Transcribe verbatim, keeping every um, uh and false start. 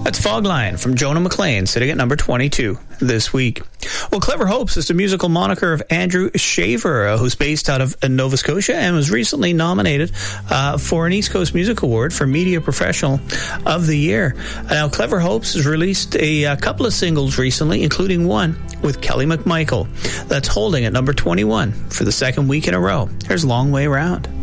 That's Fog Line from Jonah McLean, sitting at number twenty-two this week. Well, Clever Hopes is the musical moniker of Andrew Shaver, uh, who's based out of uh, Nova Scotia and was recently nominated uh, for an East Coast Music Award for Media Professional of the Year. Now, Clever Hopes has released a, a couple of singles recently, including one with Kelly McMichael. That's holding at number twenty-one for the second week in a row. Here's Long Way Round.